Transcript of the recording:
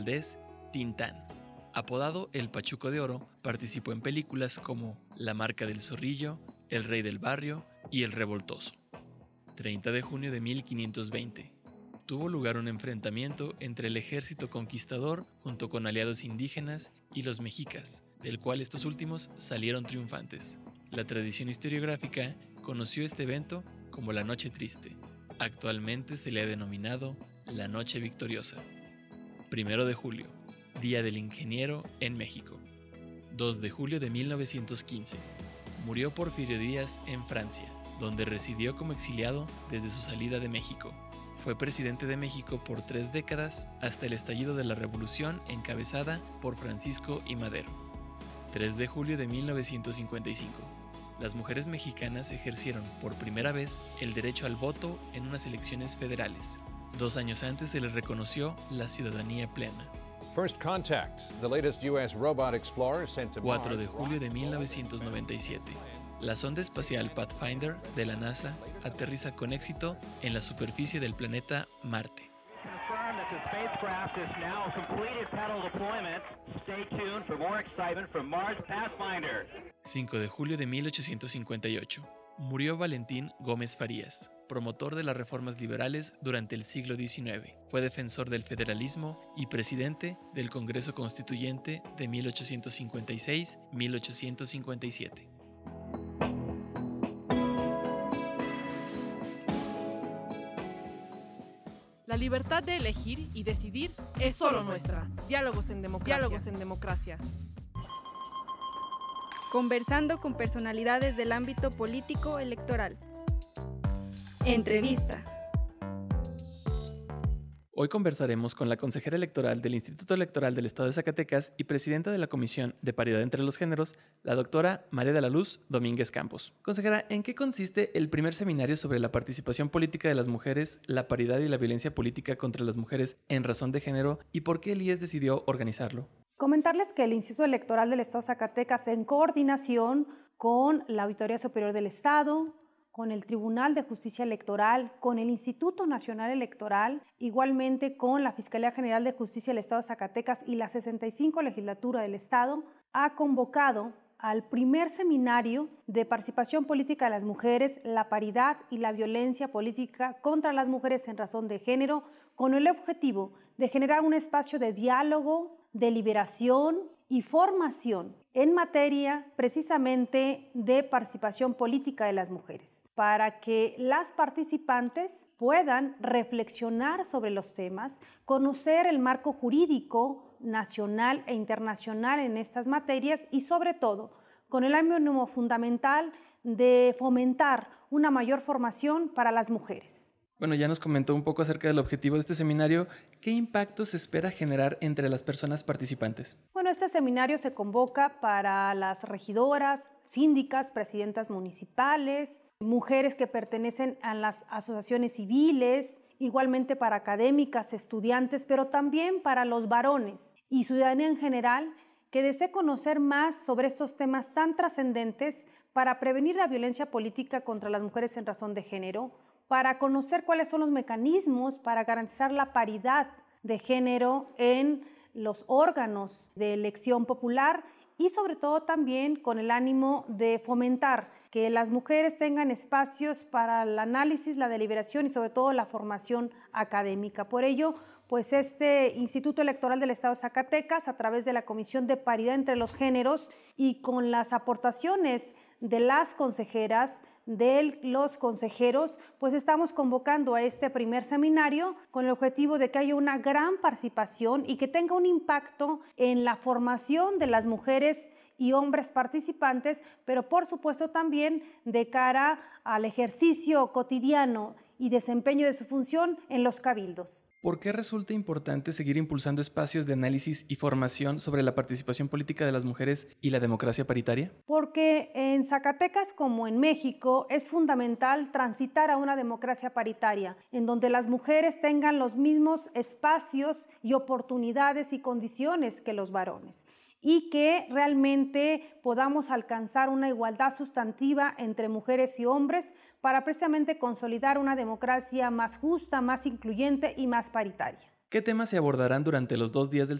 Valdés, Tintán. Apodado El Pachuco de Oro, participó en películas como La Marca del Zorrillo, El Rey del Barrio y El Revoltoso. 30 de junio de 1520. Tuvo lugar un enfrentamiento entre el ejército conquistador junto con aliados indígenas y los mexicas, del cual estos últimos salieron triunfantes. La tradición historiográfica conoció este evento como la Noche Triste. Actualmente se le ha denominado la Noche Victoriosa. 1 de julio, Día del Ingeniero en México. 2 de julio de 1915. Murió Porfirio Díaz en Francia, donde residió como exiliado desde su salida de México. Fue presidente de México por 3 décadas hasta el estallido de la Revolución encabezada por Francisco I. Madero. 3 de julio de 1955. Las mujeres mexicanas ejercieron por primera vez el derecho al voto en unas elecciones federales. 2 años antes se les reconoció la ciudadanía plena. 4 de julio de 1997. La sonda espacial Pathfinder de la NASA aterriza con éxito en la superficie del planeta Marte. 5 de julio de 1858. Murió Valentín Gómez Farías, promotor de las reformas liberales durante el siglo XIX. Fue defensor del federalismo y presidente del Congreso Constituyente de 1856-1857. La libertad de elegir y decidir es solo nuestra. Diálogos en democracia. Conversando con personalidades del ámbito político electoral. Entrevista. Hoy conversaremos con la consejera electoral del Instituto Electoral del Estado de Zacatecas y presidenta de la Comisión de Paridad entre los Géneros, la doctora María de la Luz Domínguez Campos. Consejera, ¿en qué consiste el primer seminario sobre la participación política de las mujeres, la paridad y la violencia política contra las mujeres en razón de género y por qué el IES decidió organizarlo? Comentarles que el Instituto Electoral del Estado de Zacatecas, en coordinación con la Auditoría Superior del Estado, con el Tribunal de Justicia Electoral, con el Instituto Nacional Electoral, igualmente con la Fiscalía General de Justicia del Estado de Zacatecas y la 65 Legislatura del Estado, ha convocado al primer seminario de participación política de las mujeres, la paridad y la violencia política contra las mujeres en razón de género, con el objetivo de generar un espacio de diálogo, deliberación y formación en materia precisamente de participación política de las mujeres, para que las participantes puedan reflexionar sobre los temas, conocer el marco jurídico nacional e internacional en estas materias y sobre todo con el ánimo fundamental de fomentar una mayor formación para las mujeres. Bueno, ya nos comentó un poco acerca del objetivo de este seminario. ¿Qué impacto se espera generar entre las personas participantes? Bueno, este seminario se convoca para las regidoras, síndicas, presidentas municipales, mujeres que pertenecen a las asociaciones civiles, igualmente para académicas, estudiantes, pero también para los varones y ciudadanía en general que desee conocer más sobre estos temas tan trascendentes para prevenir la violencia política contra las mujeres en razón de género, para conocer cuáles son los mecanismos para garantizar la paridad de género en los órganos de elección popular y sobre todo también con el ánimo de fomentar que las mujeres tengan espacios para el análisis, la deliberación y sobre todo la formación académica. Por ello, pues este Instituto Electoral del Estado de Zacatecas, a través de la Comisión de Paridad entre los Géneros y con las aportaciones de las consejeras, de los consejeros, pues estamos convocando a este primer seminario con el objetivo de que haya una gran participación y que tenga un impacto en la formación de las mujeres y hombres participantes, pero por supuesto también de cara al ejercicio cotidiano y desempeño de su función en los cabildos. ¿Por qué resulta importante seguir impulsando espacios de análisis y formación sobre la participación política de las mujeres y la democracia paritaria? Porque en Zacatecas, como en México, es fundamental transitar a una democracia paritaria, en donde las mujeres tengan los mismos espacios y oportunidades y condiciones que los varones, y que realmente podamos alcanzar una igualdad sustantiva entre mujeres y hombres para precisamente consolidar una democracia más justa, más incluyente y más paritaria. ¿Qué temas se abordarán durante los 2 días del